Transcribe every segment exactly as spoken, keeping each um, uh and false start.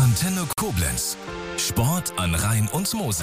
Antenne Koblenz. Sport an Rhein und Mosel.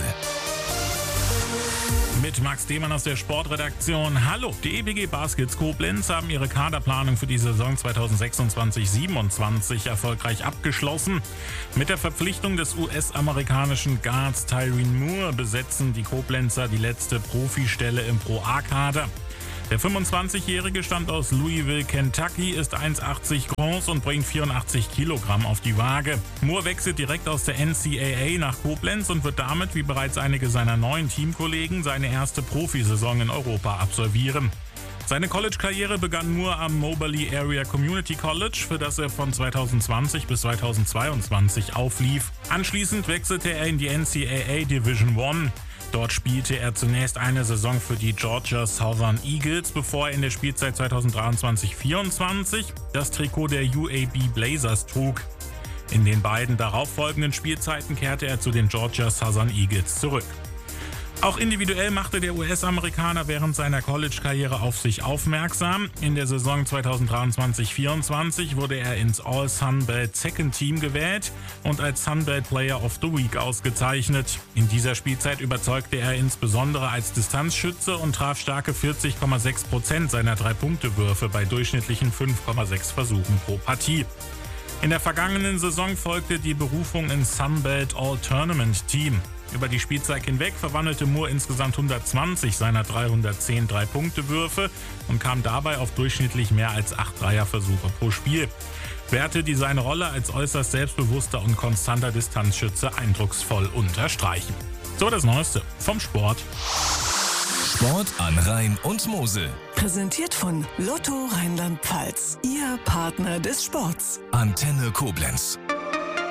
Mit Max Demann aus der Sportredaktion. Hallo, die E B G Baskets Koblenz haben ihre Kaderplanung für die Saison zweitausendsechsundzwanzig siebenundzwanzig erfolgreich abgeschlossen. Mit der Verpflichtung des U S-amerikanischen Guards Tyrone Moore besetzen die Koblenzer die letzte Profistelle im Pro-A-Kader. Der fünfundzwanzigjährige stammt aus Louisville, Kentucky, ist eins Komma achtzig groß und bringt vierundachtzig Kilogramm auf die Waage. Moore wechselt direkt aus der N C A A nach Koblenz und wird damit, wie bereits einige seiner neuen Teamkollegen, seine erste Profisaison in Europa absolvieren. Seine College-Karriere begann Moore am Moberly Area Community College, für das er von zweitausendzwanzig bis zweitausendzweiundzwanzig auflief. Anschließend wechselte er in die N C A A Division eins. Dort spielte er zunächst eine Saison für die Georgia Southern Eagles, bevor er in der Spielzeit zweitausenddreiundzwanzig vierundzwanzig das Trikot der U A B Blazers trug. In den beiden darauffolgenden Spielzeiten kehrte er zu den Georgia Southern Eagles zurück. Auch individuell machte der U S-Amerikaner während seiner College-Karriere auf sich aufmerksam. In der Saison zweitausenddreiundzwanzig vierundzwanzig wurde er ins All-Sunbelt Second Team gewählt und als Sunbelt Player of the Week ausgezeichnet. In dieser Spielzeit überzeugte er insbesondere als Distanzschütze und traf starke vierzig Komma sechs Prozent seiner Drei-Punkte-Würfe bei durchschnittlichen fünf Komma sechs Versuchen pro Partie. In der vergangenen Saison folgte die Berufung ins Sunbelt All-Tournament Team. Über die Spielzeit hinweg verwandelte Moore insgesamt hundertzwanzig seiner dreihundertzehn Drei-Punkte-Würfe und kam dabei auf durchschnittlich mehr als acht Dreierversuche pro Spiel. Werte, die seine Rolle als äußerst selbstbewusster und konstanter Distanzschütze eindrucksvoll unterstreichen. So das Neueste vom Sport. Sport an Rhein und Mosel. Präsentiert von Lotto Rheinland-Pfalz, Ihr Partner des Sports. Antenne Koblenz.